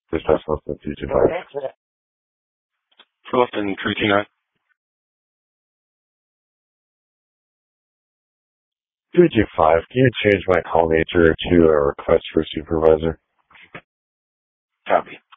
This is Wilson 325. Wilson 329. 325, can you change my call nature to a request for supervisor? Copy.